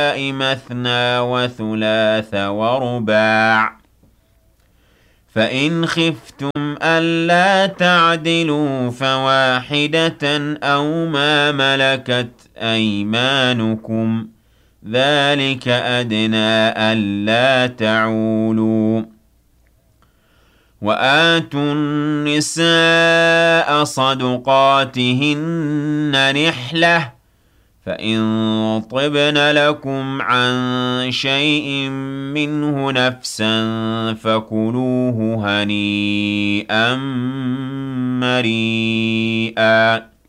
مثنى وثلاث ورباع، فإن خفتم ألا تعدلوا فواحدة أو ما ملكت أيمانكم ذلك أدنى ألا تعولوا. وآتوا النساء صدقاتهن نحلة، فإن طبن لكم عن شيء منه نفسا فكلوه هنيئا مريئا.